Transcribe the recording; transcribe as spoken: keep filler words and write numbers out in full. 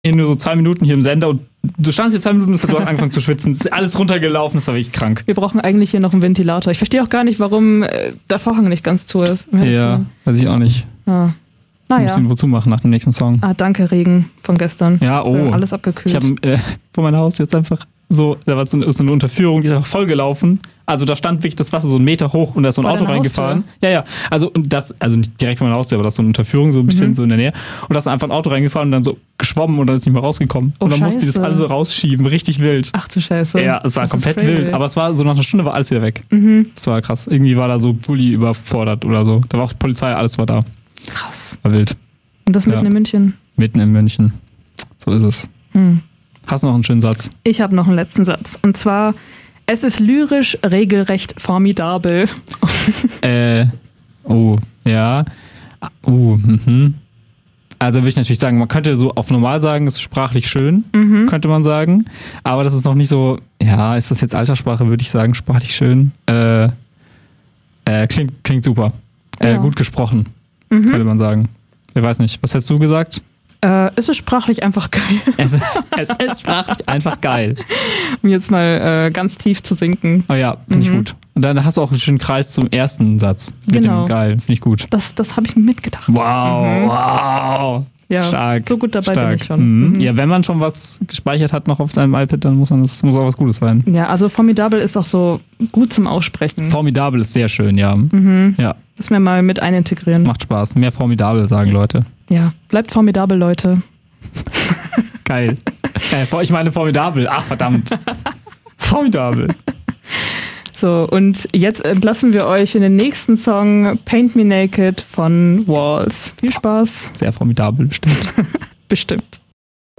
hier nur so zwei Minuten hier im Sender und du standst hier zwei Minuten und du hast angefangen zu schwitzen. Es ist alles runtergelaufen, das war wirklich krank. Wir brauchen eigentlich hier noch einen Ventilator. Ich verstehe auch gar nicht, warum äh, der Vorhang nicht ganz zu ist. Ja, weiß ich auch nicht. Ah. Naja. Muss ihn wozu machen nach dem nächsten Song. Ah, danke, Regen von gestern. Ja, oh. Ist alles abgekühlt. Ich habe äh, vor meinem Haus jetzt einfach so, da war so eine, so eine Unterführung, die ist einfach voll gelaufen. Also da stand wirklich das Wasser so einen Meter hoch und da ist so ein vor Auto reingefahren. Haustür? Ja, ja. Also und das, also nicht direkt vor meiner Haustür, aber das ist so eine Unterführung, so ein bisschen mhm. so in der Nähe. Und da ist einfach ein Auto reingefahren und dann so geschwommen und dann ist nicht mehr rausgekommen. Oh, und dann Scheiße. musste die das alles so rausschieben. Richtig wild. Ach du Scheiße. Ja, es war das komplett wild. Aber es war so nach einer Stunde war alles wieder weg. Mhm. Das war krass. Irgendwie war da so Bulli überfordert oder so. Da war auch Polizei, alles war da. Krass. War wild. Und das mitten ja. in München? Mitten in München. So ist es. Hm. Hast du noch einen schönen Satz? Ich habe noch einen letzten Satz. Und zwar, es ist lyrisch regelrecht formidabel. äh, oh, ja. Oh, mhm. Also würde ich natürlich sagen, man könnte so auf normal sagen, es ist sprachlich schön, mhm. könnte man sagen. Aber das ist noch nicht so, ja, ist das jetzt Alterssprache, würde ich sagen, sprachlich schön. Äh, äh, klingt, klingt super. Äh, ja. Gut gesprochen, mhm. könnte man sagen. Ich weiß nicht, was hättest du gesagt? Äh, es ist sprachlich einfach geil. Es, es ist sprachlich einfach geil. Um jetzt mal äh, ganz tief zu sinken. Oh ja, finde mhm. ich gut. Und dann hast du auch einen schönen Kreis zum ersten Satz. Mit genau. dem geil, finde ich gut. Das, das habe ich mir mitgedacht. Wow, mhm. wow. Ja, stark. So gut dabei stark. bin ich schon. Mhm. Ja, wenn man schon was gespeichert hat noch auf seinem iPad, dann muss man das muss auch was Gutes sein. Ja, also formidabel ist auch so gut zum Aussprechen. Formidabel ist sehr schön, ja. Mhm. Ja. Müssen wir mal mit einintegrieren. Macht Spaß. Mehr formidabel, sagen Leute. Ja, bleibt formidabel, Leute. Geil. äh, ich meine formidabel. Ach, verdammt. Formidabel. So, und jetzt entlassen wir euch in den nächsten Song Paint Me Naked von Walls. Viel Spaß. Sehr formidabel, bestimmt. Bestimmt.